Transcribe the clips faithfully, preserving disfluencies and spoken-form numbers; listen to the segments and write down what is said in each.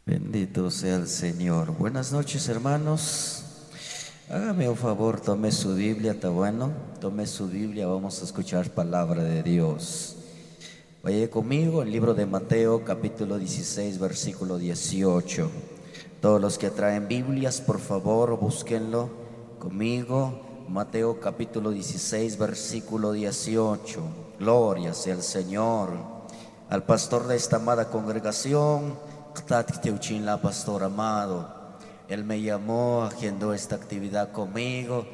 Bendito sea el Señor. Buenas noches, hermanos. Hágame un favor, tome su Biblia, está bueno. Tome su Biblia, vamos a escuchar palabra de Dios. Vaya conmigo el libro de Mateo, capítulo dieciséis, versículo dieciocho. Todos los que traen Biblias, por favor, búsquenlo conmigo. Mateo, capítulo dieciséis, versículo dieciocho. Gloria sea el Señor. Al pastor de esta amada congregación, la pastor amado, él me llamó, agendó esta actividad conmigo.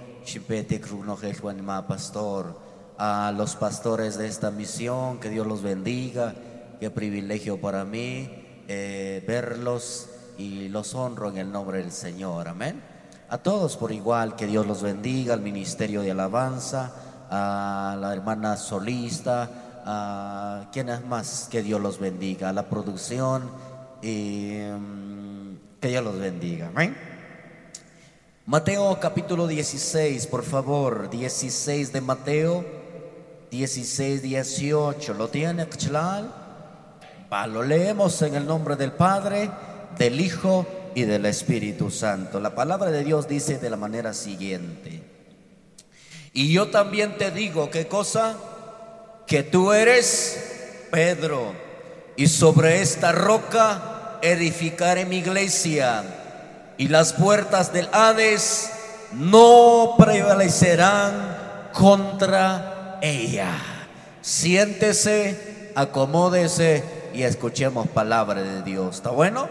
Pastor, a los pastores de esta misión, que Dios los bendiga. Qué privilegio para mí eh, verlos, y los honro en el nombre del Señor, amén. A todos por igual, que Dios los bendiga. Al ministerio de alabanza, a la hermana solista, a quienes más, que Dios los bendiga. A la producción, y um, que Dios los bendiga, amén. Mateo capítulo dieciséis, por favor, dieciséis de Mateo, dieciséis, dieciocho. ¿Lo tiene? Va, lo leemos en el nombre del Padre, del Hijo y del Espíritu Santo. La palabra de Dios dice de la manera siguiente: y yo también te digo, ¿qué cosa? Que tú eres Pedro, y sobre esta roca edificaré mi iglesia, y las puertas del Hades no prevalecerán contra ella. Siéntese, acomódese y escuchemos palabra de Dios. ¿Está bueno?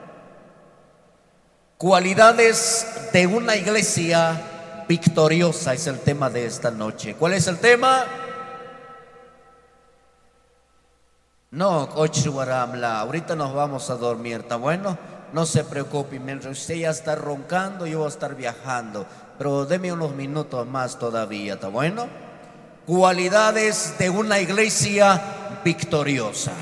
Cualidades de una iglesia victoriosa es el tema de esta noche. ¿Cuál es el tema? No, ahorita nos vamos a dormir, ¿está bueno? No se preocupe, mientras usted ya está roncando, yo voy a estar viajando, pero deme unos minutos más todavía, ¿está bueno? Cualidades de una iglesia victoriosa.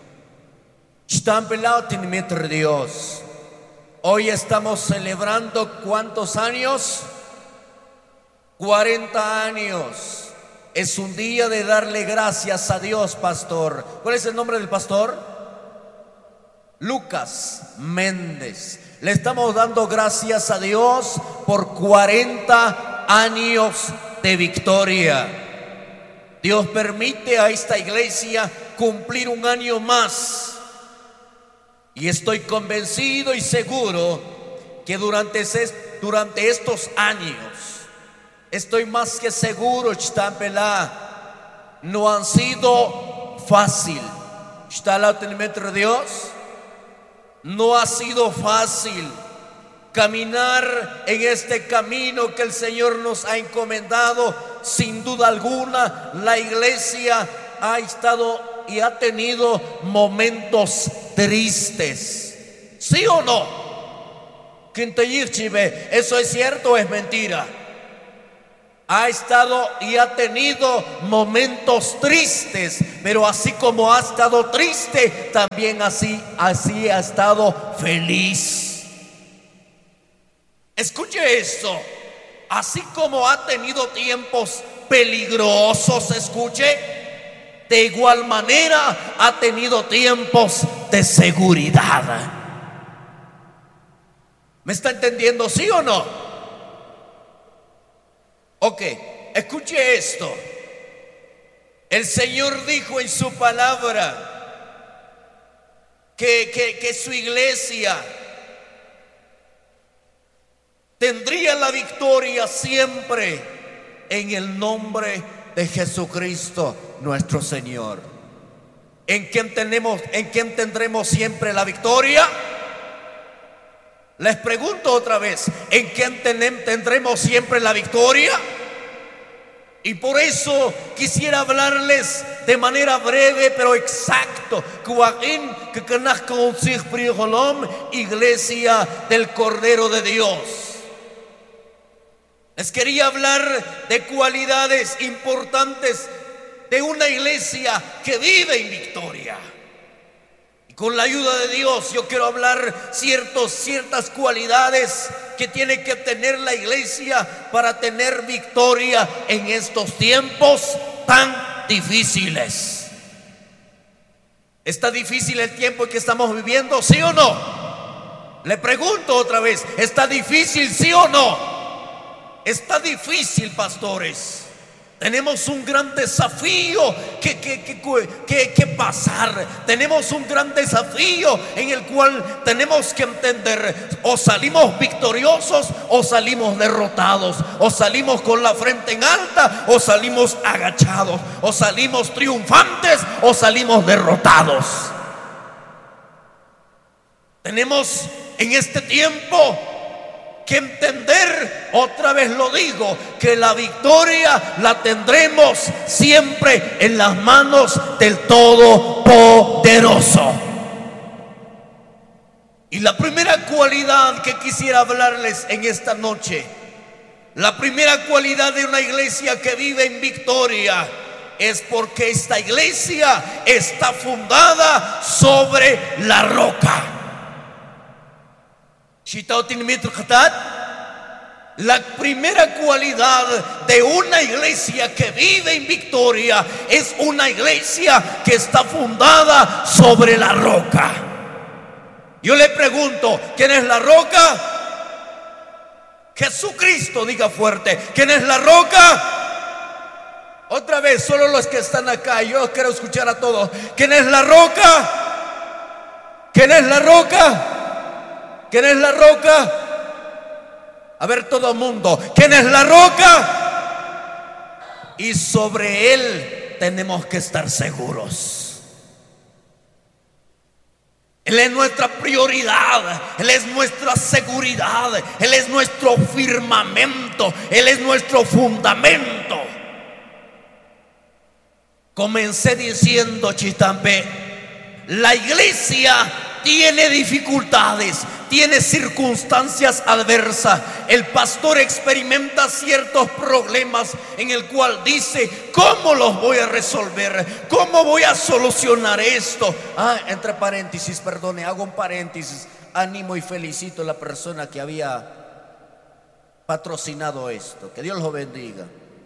Dios. Hoy estamos celebrando ¿cuántos años? cuarenta años. Es un día de darle gracias a Dios, pastor. ¿Cuál es el nombre del pastor? Lucas Méndez. Le estamos dando gracias a Dios por cuarenta años de victoria. Dios permite a esta iglesia cumplir un año más. Y estoy convencido y seguro que durante, durante estos años, estoy más que seguro, no han sido fácil. Dios, no ha sido fácil caminar en este camino que el Señor nos ha encomendado. Sin duda alguna, la iglesia ha estado y ha tenido momentos tristes. ¿Sí o no? ¿Eso es cierto o es mentira? Ha estado y ha tenido momentos tristes, pero así como ha estado triste, también así, así ha estado feliz. Escuche esto: así como ha tenido tiempos peligrosos, escuche, de igual manera ha tenido tiempos de seguridad. ¿Me está entendiendo, sí o no? Ok, escuche esto. El Señor dijo en su palabra que, que, que su iglesia tendría la victoria siempre en el nombre de Jesucristo nuestro Señor. ¿En quién tenemos, en quién tendremos siempre la victoria? Les pregunto otra vez: ¿en quién tendremos siempre la victoria? Y por eso quisiera hablarles de manera breve pero exacto, iglesia del Cordero de Dios. Les quería hablar de cualidades importantes de una iglesia que vive en victoria. Con la ayuda de Dios yo quiero hablar ciertos, ciertas cualidades que tiene que tener la iglesia para tener victoria en estos tiempos tan difíciles. ¿Está difícil el tiempo que estamos viviendo, sí o no? Le pregunto otra vez, ¿está difícil, sí o no? Está difícil, pastores. Tenemos un gran desafío que, que, que, que, que pasar. Tenemos un gran desafío en el cual tenemos que entender: o salimos victoriosos o salimos derrotados, o salimos con la frente en alta o salimos agachados, o salimos triunfantes o salimos derrotados. Tenemos en este tiempo que entender, otra vez lo digo, que la victoria la tendremos siempre en las manos del Todopoderoso. Y la primera cualidad que quisiera hablarles en esta noche, la primera cualidad de una iglesia que vive en victoria, es porque esta iglesia está fundada sobre la roca. La primera cualidad de una iglesia que vive en victoria es una iglesia que está fundada sobre la roca. Yo le pregunto, ¿quién es la roca? Jesucristo. Diga fuerte, ¿quién es la roca? Otra vez, solo los que están acá, yo quiero escuchar a todos. ¿Quién es la roca? ¿Quién es la roca? ¿Quién es la roca? A ver, todo el mundo, ¿quién es la roca? Y sobre él tenemos que estar seguros. Él es nuestra prioridad, Él es nuestra seguridad, Él es nuestro firmamento, Él es nuestro fundamento. Comencé diciendo, Chitampe, la iglesia tiene dificultades, tiene circunstancias adversas. El pastor experimenta ciertos problemas en el cual dice: ¿cómo los voy a resolver? ¿Cómo voy a solucionar esto? Ah, entre paréntesis, perdone, hago un paréntesis. Ánimo y felicito a la persona que había patrocinado esto. Que Dios los bendiga.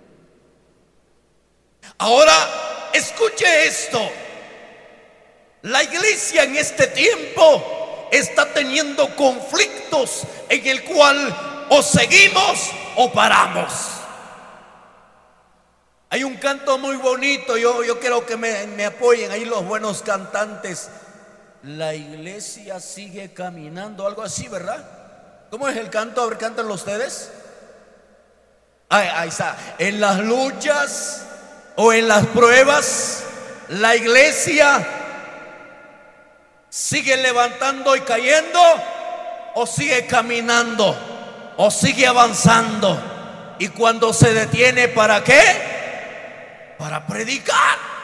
Ahora, escuche esto. La iglesia en este tiempo está teniendo conflictos en el cual o seguimos o paramos. Hay un canto muy bonito, yo, yo quiero que me, me apoyen ahí los buenos cantantes. La iglesia sigue caminando, algo así, ¿verdad? ¿Cómo es el canto? A ver, cántenlo ustedes. Ahí, ahí está. En las luchas o en las pruebas, la iglesia sigue levantando y cayendo, o sigue caminando, o sigue avanzando. Y cuando se detiene, ¿para qué? Para predicar.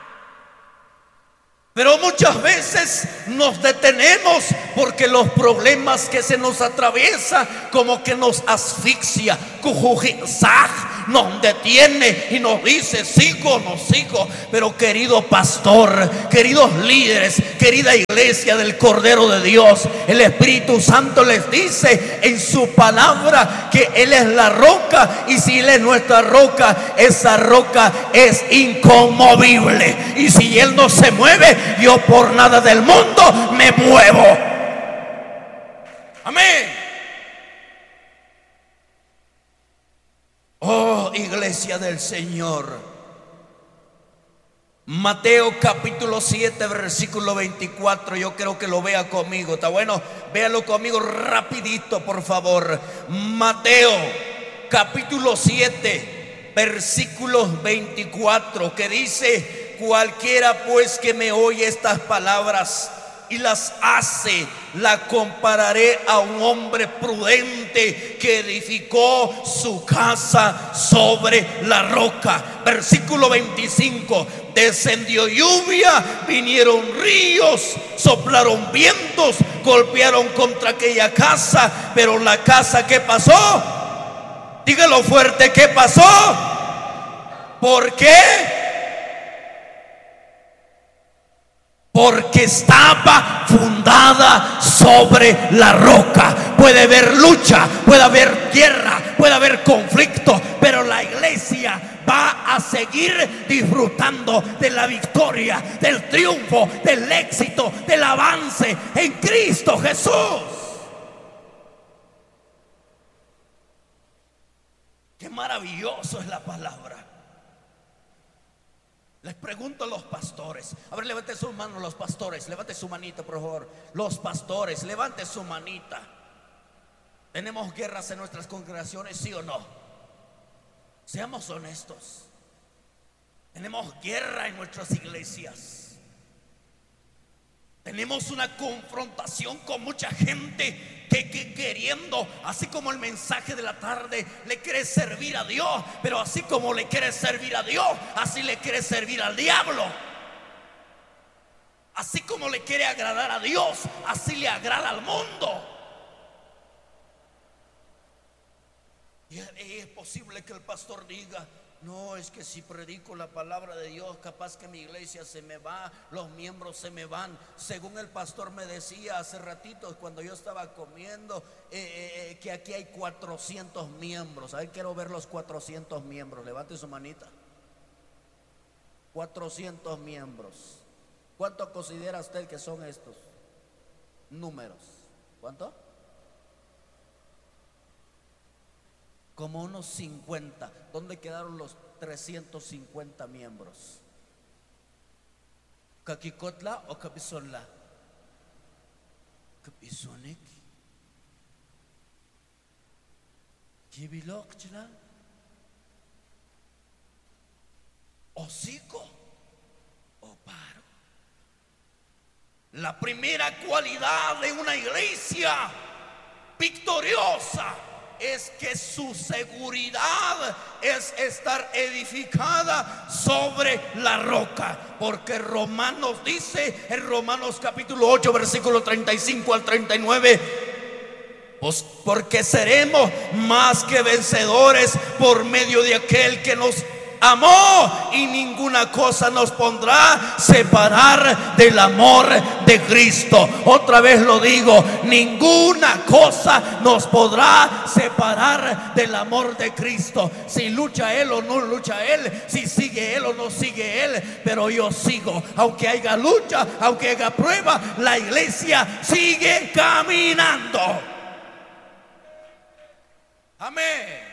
Pero muchas veces nos detenemos porque los problemas que se nos atraviesan como que nos asfixia, nos detiene y nos dice: sigo o no sigo. Pero querido pastor, queridos líderes, querida iglesia del Cordero de Dios, el Espíritu Santo les dice en su palabra que Él es la roca, y si Él es nuestra roca, esa roca es inconmovible. Y si Él no se mueve, yo por nada del mundo me muevo. Amén. Oh, iglesia del Señor. Mateo capítulo siete, versículo veinticuatro. Yo creo que lo vea conmigo. ¿Está bueno? Véalo conmigo rapidito, por favor. Mateo capítulo siete, versículos veinticuatro, que dice: cualquiera pues que me oye estas palabras y las hace, la compararé a un hombre prudente que edificó su casa sobre la roca. Versículo veinticinco: descendió lluvia, vinieron ríos, soplaron vientos, golpearon contra aquella casa, pero la casa, ¿qué pasó? Dígalo fuerte, ¿qué pasó? ¿Por qué? Porque estaba fundada sobre la roca. Puede haber lucha, puede haber guerra, puede haber conflicto, pero la iglesia va a seguir disfrutando de la victoria, del triunfo, del éxito, del avance en Cristo Jesús. maravilloso es la palabra. Les pregunto a los pastores. A ver, levante su mano los pastores. Levante su manita, por favor. Los pastores, levante su manita. ¿Tenemos guerras en nuestras congregaciones, sí o no? Seamos honestos. Tenemos guerra en nuestras iglesias. Tenemos una confrontación con mucha gente que, que queriendo, así como el mensaje de la tarde, le quiere servir a Dios, pero así como le quiere servir a Dios, así le quiere servir al diablo. Así como le quiere agradar a Dios, así le agrada al mundo. Y es posible que el pastor diga: no, es que si predico la palabra de Dios, capaz que mi iglesia se me va, los miembros se me van. Según el pastor me decía hace ratito, cuando yo estaba comiendo, eh, eh, que aquí hay cuatrocientos miembros. A ver, quiero ver los cuatrocientos miembros. Levante su manita. cuatrocientos miembros. ¿Cuánto considera usted que son estos números? ¿Cuánto? Como unos cincuenta. ¿Dónde quedaron los trescientos cincuenta miembros? ¿Kakikotla o Kapisonla? Kapisonik. Kibilokchla. Hocico o paro. La primera cualidad de una iglesia victoriosa es que su seguridad es estar edificada sobre la roca. Porque Romanos dice, en Romanos capítulo ocho versículo treinta y cinco al treinta y nueve: pues porque seremos más que vencedores por medio de aquel que nos amó, y ninguna cosa nos pondrá separar del amor de Cristo. Otra vez lo digo, ninguna cosa nos podrá separar del amor de Cristo. Si lucha Él o no lucha Él, si sigue Él o no sigue Él, pero yo sigo. Aunque haya lucha, aunque haya prueba, la iglesia sigue caminando. Amén.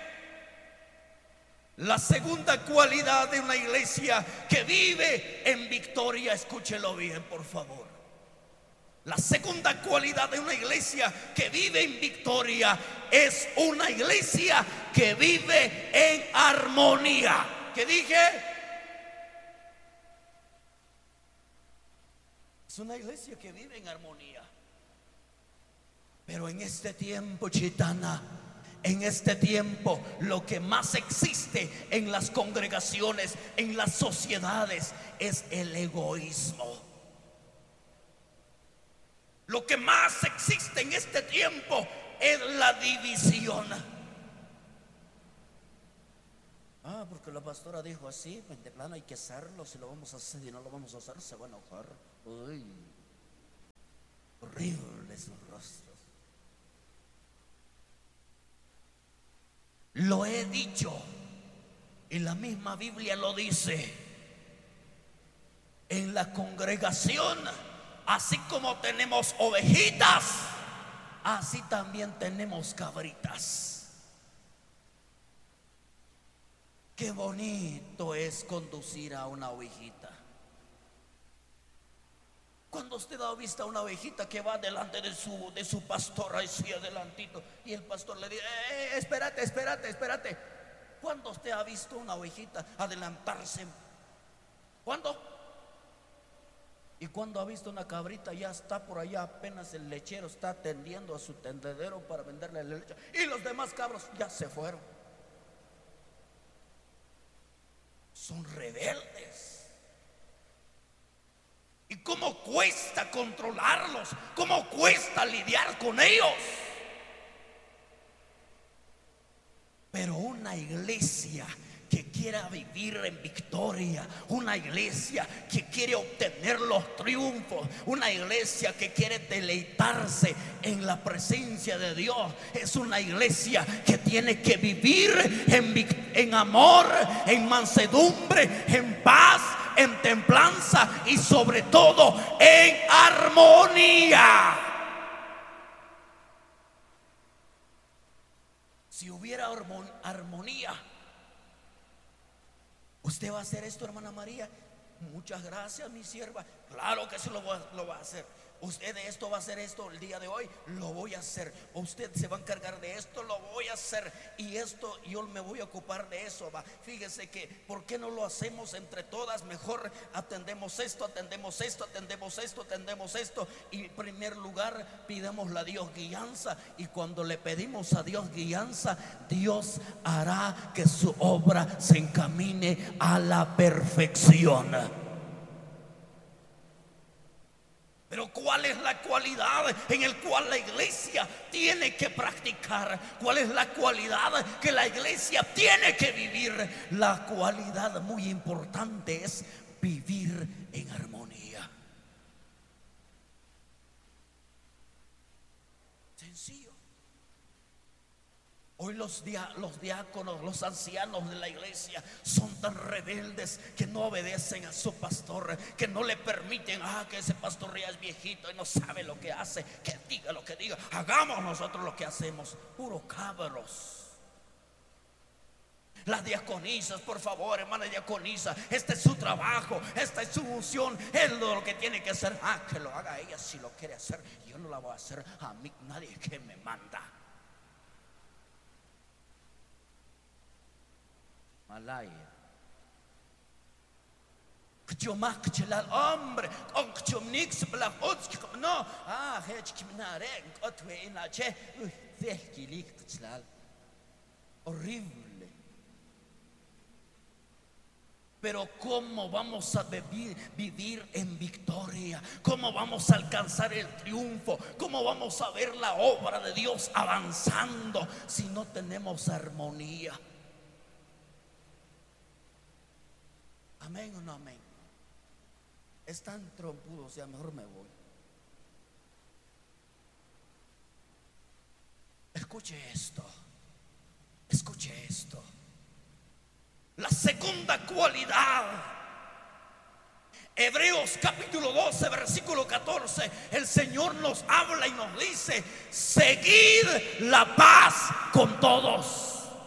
La segunda cualidad de una iglesia que vive en victoria, escúchelo bien, por favor. La segunda cualidad de una iglesia que vive en victoria es una iglesia que vive en armonía. ¿Qué dije? Es una iglesia que vive en armonía. Pero en este tiempo, Chitana, en este tiempo, lo que más existe en las congregaciones, en las sociedades, es el egoísmo. Lo que más existe en este tiempo es la división. Ah, porque la pastora dijo así, de plano hay que hacerlo. Si lo vamos a hacer y no lo vamos a hacer, se va a enojar. Uy, horrible sus rostros. Lo he dicho y la misma Biblia lo dice. En la congregación, así como tenemos ovejitas, así también tenemos cabritas. Qué bonito es conducir a una ovejita. Cuando usted ha visto a una ovejita que va delante de su, de su pastor, así adelantito, y el pastor le dice: eh, eh, espérate, espérate, espérate. ¿Cuándo usted ha visto una ovejita adelantarse? ¿Cuándo? Y cuando ha visto una cabrita, ya está por allá, apenas el lechero está atendiendo a su tendedero para venderle la leche, y los demás cabros ya se fueron. Son rebeldes. ¿Y cómo cuesta controlarlos? ¿Cómo cuesta lidiar con ellos? Pero una iglesia que quiera vivir en victoria, una iglesia que quiere obtener los triunfos, una iglesia que quiere deleitarse en la presencia de Dios, es una iglesia que tiene que vivir en, en amor, en mansedumbre, en paz, en templanza y sobre todo en armonía. Si hubiera armonía, ¿usted va a hacer esto, hermana María? Muchas gracias, mi sierva. Claro que sí lo va, lo va a hacer. Usted de esto va a hacer esto el día de hoy, lo voy a hacer. Usted se va a encargar de esto, lo voy a hacer. Y esto yo me voy a ocupar de eso, va. Fíjese que, ¿por qué no lo hacemos entre todas? Mejor atendemos esto, atendemos esto, atendemos esto, atendemos esto. Y en primer lugar pidamos a Dios guianza. Y cuando le pedimos a Dios guianza, Dios hará que su obra se encamine a la perfección. Pero ¿cuál es la cualidad en el cual la iglesia tiene que practicar? ¿Cuál es la cualidad que la iglesia tiene que vivir? La cualidad muy importante es vivir en armonía. Sencillo. Hoy los, dia, los diáconos, los ancianos de la iglesia son tan rebeldes que no obedecen a su pastor, que no le permiten, ah, que ese pastor ya es viejito y no sabe lo que hace, que diga lo que diga, hagamos nosotros lo que hacemos. Puro cabros. Las diaconisas, por favor, hermana diaconisa, este es su trabajo, esta es su función, es lo que tiene que hacer. Ah, que lo haga ella si lo quiere hacer, yo no la voy a hacer, a mí nadie que me manda. Malaya. Hombre, no, ah, horrible. Pero ¿cómo vamos a vivir, vivir en victoria? ¿Cómo vamos a alcanzar el triunfo? ¿Cómo vamos a ver la obra de Dios avanzando si no tenemos armonía? Amén o no amén. Es tan trompudo, o sea, mejor me voy. Escuche esto. Escuche esto. La segunda cualidad, Hebreos capítulo doce, versículo catorce, el Señor nos habla y nos dice: seguid la paz con todos.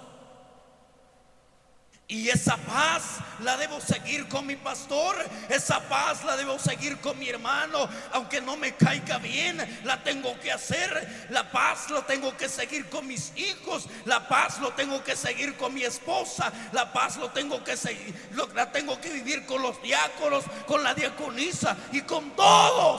Y esa paz la debo seguir con mi pastor, esa paz la debo seguir con mi hermano, aunque no me caiga bien, la tengo que hacer. La paz lo tengo que seguir con mis hijos, la paz lo tengo que seguir con mi esposa, la paz lo tengo que seguir, lo, la tengo que vivir con los diáconos, con la diaconisa y con todos.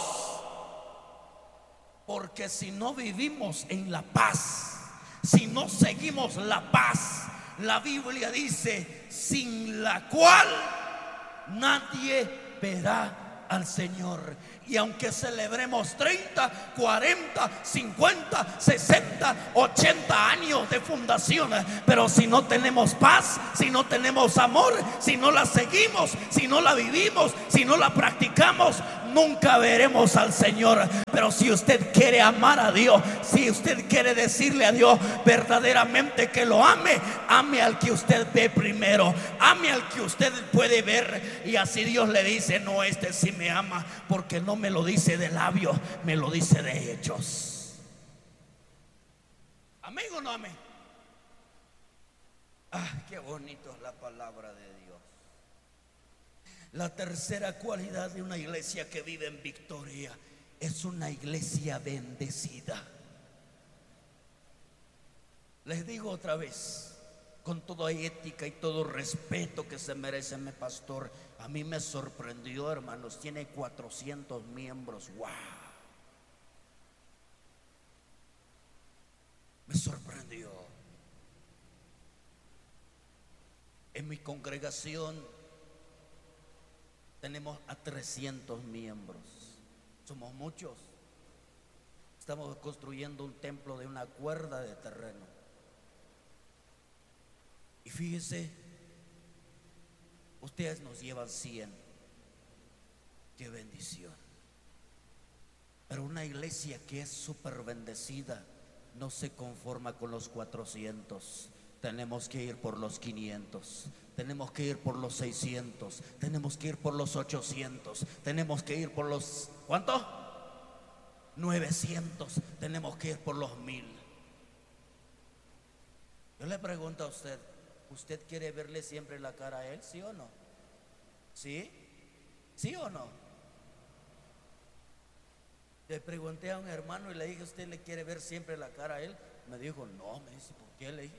Porque si no vivimos en la paz, si no seguimos la paz, la Biblia dice: sin la cual nadie verá al Señor. Y aunque celebremos treinta, cuarenta, cincuenta, sesenta, ochenta años de fundación, pero si no tenemos paz, si no tenemos amor, si no la seguimos, si no la vivimos, si no la practicamos, nunca veremos al Señor. Pero si usted quiere amar a Dios, si usted quiere decirle a Dios verdaderamente que lo ame, ame al que usted ve primero, ame al que usted puede ver. Y así Dios le dice: no, este sí me ama, porque no me lo dice de labios, me lo dice de hechos. ¿Amén o no amén? Ah, qué bonito es la palabra de Dios. La tercera cualidad de una iglesia que vive en victoria es una iglesia bendecida. Les digo otra vez, con toda ética y todo respeto que se merece mi pastor, a mí me sorprendió, hermanos, tiene cuatrocientos miembros. ¡Wow! Me sorprendió. En mi congregación tenemos a trescientos miembros. Somos muchos. Estamos construyendo un templo de una cuerda de terreno. Y fíjese, ustedes nos llevan cien. Qué bendición. Pero una iglesia que es súper bendecida no se conforma con los cuatrocientos. Tenemos que ir por los quinientos, tenemos que ir por los seiscientos, tenemos que ir por los ochocientos, tenemos que ir por los, ¿cuánto? novecientos, tenemos que ir por los mil. Yo le pregunto a usted, ¿usted quiere verle siempre la cara a él? ¿Sí o no? ¿Sí? ¿Sí o no? Le pregunté a un hermano y le dije, ¿usted le quiere ver siempre la cara a él? Me dijo, no. Me dice, ¿por qué? Le dije,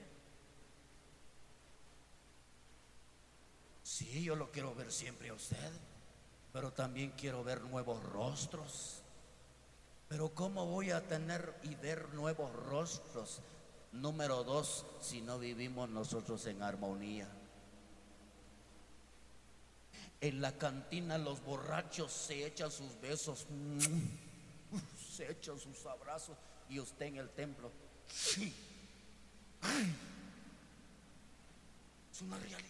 sí, yo lo quiero ver siempre a usted, pero también quiero ver nuevos rostros. Pero ¿cómo voy a tener y ver nuevos rostros? Número dos, si no vivimos nosotros en armonía. En la cantina los borrachos se echan sus besos, se echan sus abrazos, y usted en el templo, sí. Ay, es una realidad.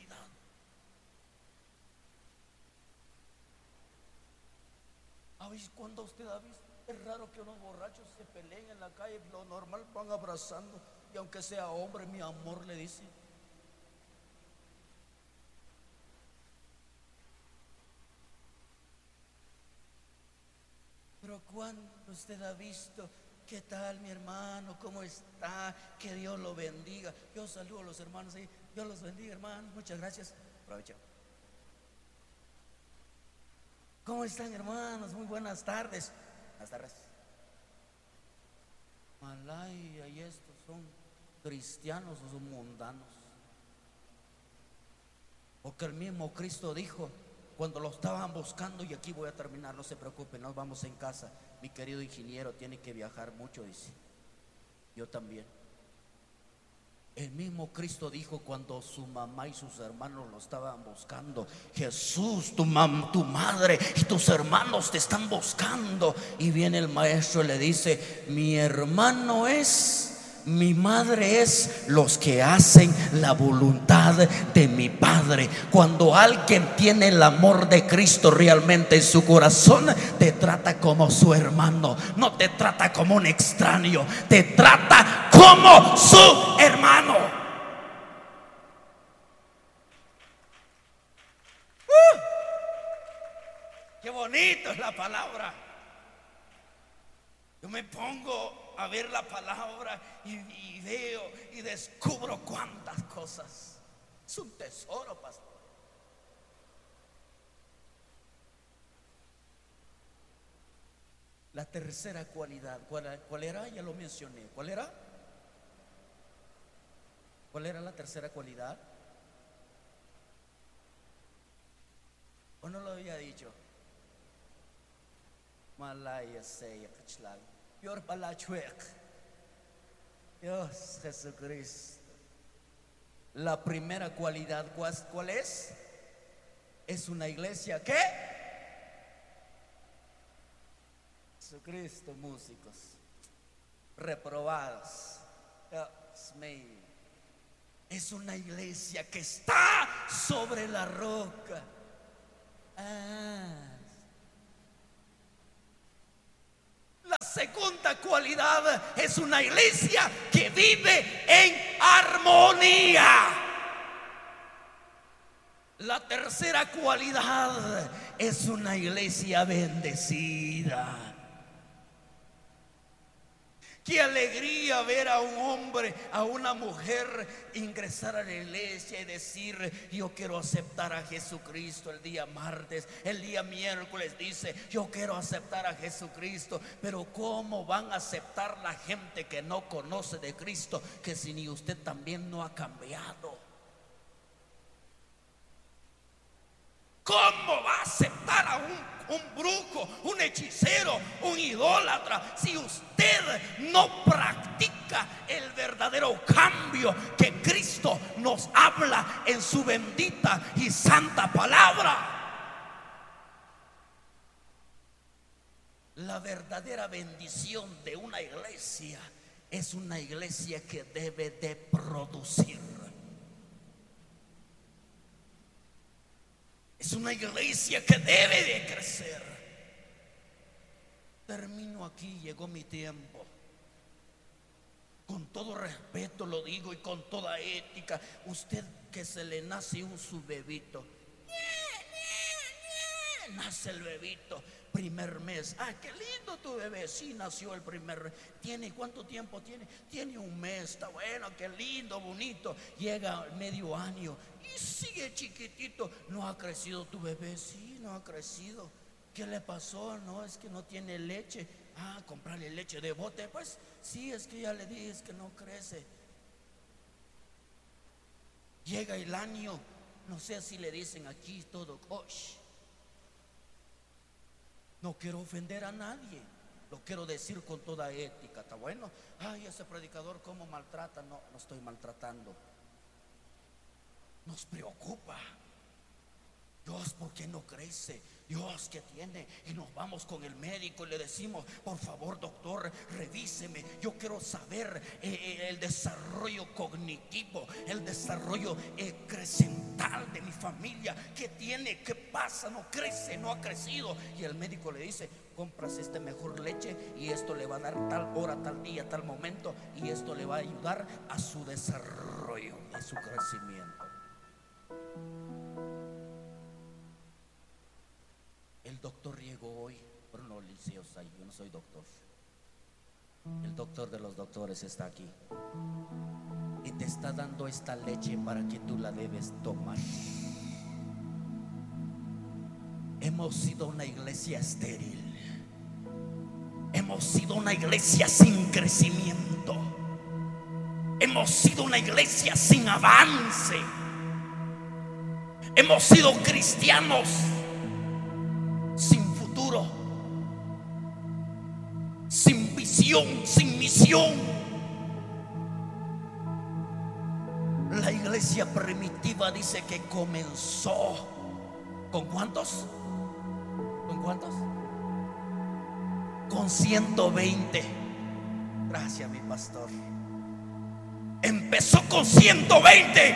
A veces cuando usted ha visto, es raro que unos borrachos se peleen en la calle, lo normal van abrazando, y aunque sea hombre, mi amor, le dice. Pero cuando usted ha visto, ¿qué tal, mi hermano? ¿Cómo está? Que Dios lo bendiga. Yo saludo a los hermanos ahí. Dios los bendiga, hermanos. Muchas gracias. Aprovecho. ¿Cómo están, hermanos? Muy buenas tardes. Buenas tardes. Malaya, y estos son cristianos o son mundanos. Porque el mismo Cristo dijo, cuando lo estaban buscando, y aquí voy a terminar, no se preocupen, nos vamos en casa. Mi querido ingeniero tiene que viajar mucho, dice. Yo también. El mismo Cristo dijo cuando su mamá y sus hermanos lo estaban buscando: Jesús, tu, mam, tu madre y tus hermanos te están buscando. Y viene el maestro y le dice: mi hermano es, mi madre es, los que hacen la voluntad de mi Padre. Cuando alguien tiene el amor de Cristo realmente en su corazón, te trata como su hermano, no te trata como un extraño, te trata como su hermano. ¡Uh! ¡Qué bonito es la palabra! Yo me pongo a ver la palabra y, y veo y descubro cuántas cosas. Es un tesoro, pastor. La tercera cualidad, ¿cuál, cuál era? Ya lo mencioné. ¿Cuál era? ¿Cuál era la tercera cualidad? ¿O no lo había dicho? Malaya seya kachlal. Yor palachuek. Dios Jesucristo. La primera cualidad, ¿cuál es? Es una iglesia ¿qué? Jesucristo, músicos reprobados. Dios mío. Es una iglesia que está sobre la roca. Ah. La segunda cualidad es una iglesia que vive en armonía. La tercera cualidad es una iglesia bendecida. Qué alegría ver a un hombre, a una mujer ingresar a la iglesia y decir: yo quiero aceptar a Jesucristo. El día martes, el día miércoles dice: yo quiero aceptar a Jesucristo. Pero ¿cómo van a aceptar la gente que no conoce de Cristo, que si ni usted también no ha cambiado? ¿Cómo va a aceptar a un, un brujo, un hechicero, un idólatra, si usted no practica el verdadero cambio que Cristo nos habla en su bendita y santa palabra? La verdadera bendición de una iglesia es una iglesia que debe de producir. Es una iglesia que debe de crecer. Termino aquí, llegó mi tiempo. Con todo respeto lo digo y con toda ética. Usted que se le nace un su bebito, nace el bebito, primer mes. Ah, qué lindo tu bebé. Sí, nació el primer. ¿Tiene cuánto tiempo tiene? Tiene un mes. Está bueno, qué lindo, bonito. Llega medio año y sigue chiquitito. ¿No ha crecido tu bebé? Sí, no ha crecido. ¿Qué le pasó? No, es que no tiene leche. Ah, comprarle leche de bote. Pues sí, es que ya le dije, es que no crece. Llega el año, no sé si le dicen aquí todo, osh. No quiero ofender a nadie, lo quiero decir con toda ética. ¿Está bueno? Ay, ese predicador cómo maltrata. No, no estoy maltratando. Nos preocupa. Dios, ¿por qué no crece? Dios, ¿qué tiene? Y nos vamos con el médico y le decimos, por favor, doctor, revíseme. Yo quiero saber eh, el desarrollo cognitivo, el desarrollo eh, crescental de mi familia. ¿Qué tiene? ¿Qué pasa? No crece, no ha crecido. Y el médico le dice, compras este mejor leche y esto le va a dar tal hora, tal día, tal momento, y esto le va a ayudar a su desarrollo, a su crecimiento. El doctor llegó hoy, pero no liceosa, yo no soy doctor. El doctor de los doctores está aquí y te está dando esta leche para que tú la debes tomar. Hemos sido una iglesia estéril. Hemos sido una iglesia sin crecimiento. Hemos sido una iglesia sin avance. Hemos sido cristianos sin futuro, sin visión, sin misión. La iglesia primitiva dice que comenzó ¿con cuántos? ¿Con cuántos? Con ciento veinte. Gracias, mi pastor. Empezó con ciento veinte.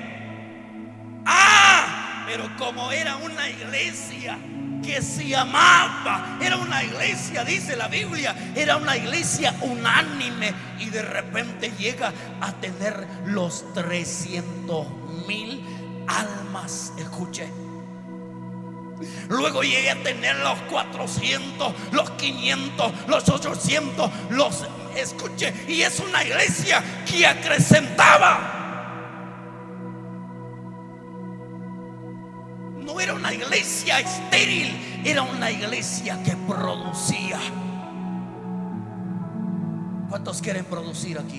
Ah, pero como era una iglesia que se amaba, era una iglesia, dice la Biblia, era una iglesia unánime, y de repente llega a tener los trescientos mil almas. Escuche. Luego llegué a tener los cuatrocientos, los quinientos, los ochocientos, los, escuche, y es una iglesia que acrecentaba. No era una iglesia estéril, era una iglesia que producía. ¿Cuántos quieren producir aquí?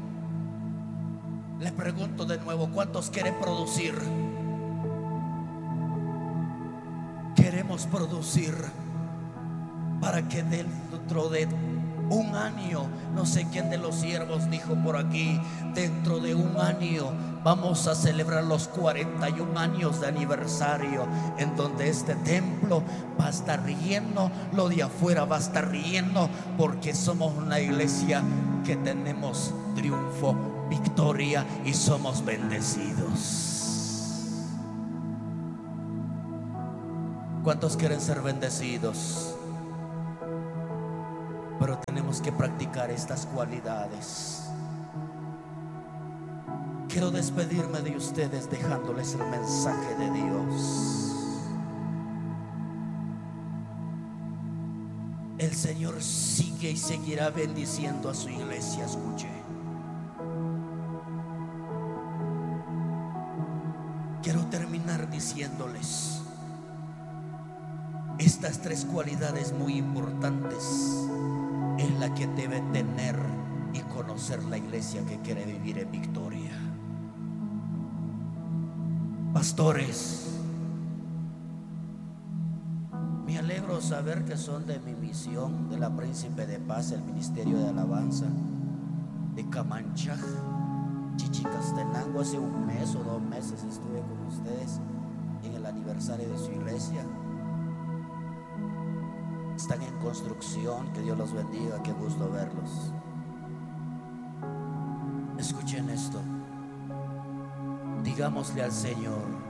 Les pregunto de nuevo, ¿cuántos quieren producir? Queremos producir para que dentro de un año, no sé quién de los siervos dijo por aquí, dentro de un año vamos a celebrar los cuarenta y un años de aniversario, en donde este templo va a estar lleno, lo de afuera va a estar lleno, porque somos una iglesia que tenemos triunfo, victoria y somos bendecidos. ¿Cuántos quieren ser bendecidos? Pero tenemos que practicar estas cualidades. Quiero despedirme de ustedes dejándoles el mensaje de Dios. El Señor sigue y seguirá bendiciendo a su iglesia. Escuche. Quiero terminar diciéndoles estas tres cualidades muy importantes es la que debe tener y conocer la iglesia que quiere vivir en victoria. Pastores, me alegro saber que son de mi misión, de la Príncipe de Paz, el Ministerio de Alabanza de Camanchaj, Chichicastenango. Hace un mes o dos meses estuve con ustedes en el aniversario de su iglesia. Están en construcción, que Dios los bendiga, qué gusto verlos. Escuchen esto. Digámosle al Señor: